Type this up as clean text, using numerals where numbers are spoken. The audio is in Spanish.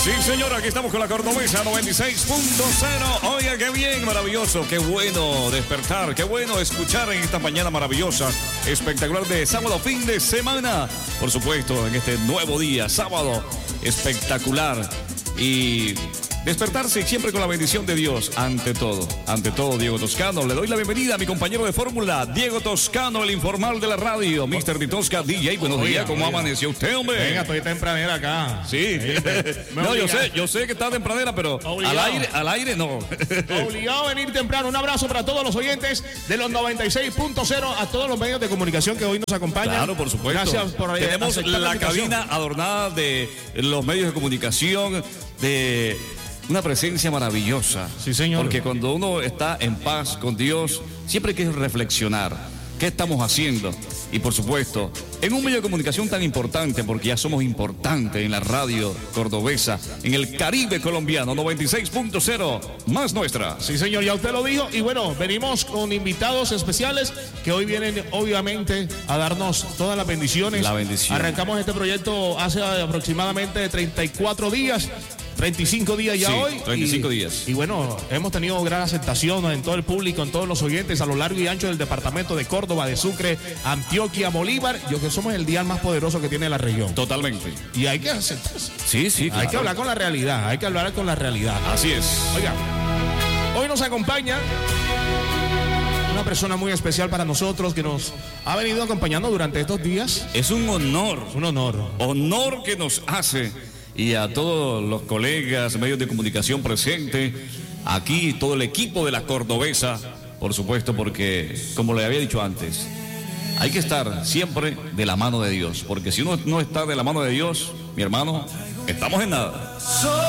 Sí, señora, aquí estamos con la Cordobesa 96.0. Oiga, qué bien, maravilloso, qué bueno despertar, qué bueno escuchar en esta mañana maravillosa, espectacular de sábado, fin de semana. Por supuesto, en este nuevo día, sábado, espectacular. Y despertarse siempre con la bendición de Dios, ante todo, Diego Toscano. Le doy la bienvenida a mi compañero de fórmula, Diego Toscano, el informal de la radio, Mr. Ditosca, DJ. Buenos días, ¿cómo amaneció usted, hombre? Venga, estoy tempranera acá. Sí. No, yo sé que está tempranera, pero al aire no. Obligado a venir temprano. Un abrazo para todos los oyentes de los 96.0, a todos los medios de comunicación que hoy nos acompañan. Claro, por supuesto. Gracias por Tenemos la cabina adornada de los medios de comunicación, de una presencia maravillosa. Sí, señor. Porque cuando uno está en paz con Dios, siempre hay que reflexionar qué estamos haciendo. Y por supuesto, en un medio de comunicación tan importante, porque ya somos importantes en la radio cordobesa, en el Caribe colombiano, 96.0, más nuestra. Sí, señor, ya usted lo dijo. Y bueno, venimos con invitados especiales que hoy vienen, obviamente, a darnos todas las bendiciones. La bendición. Arrancamos este proyecto hace aproximadamente 34 días. 35 días ya sí, hoy. 35 días. Y bueno, hemos tenido gran aceptación en todo el público, en todos los oyentes a lo largo y ancho del departamento de Córdoba, de Sucre, Antioquia, Bolívar. Yo creo que somos el dial más poderoso que tiene la región. Totalmente. Y hay que aceptarse. Sí, claro. Hay que hablar con la realidad, Así es. Oiga, hoy nos acompaña una persona muy especial para nosotros que nos ha venido acompañando durante estos días. Es un honor. Un honor. Honor que nos hace. Y a todos los colegas, medios de comunicación presentes, aquí todo el equipo de la Cordobesa, por supuesto, porque, como le había dicho antes, hay que estar siempre de la mano de Dios, porque si uno no está de la mano de Dios, mi hermano, estamos en nada.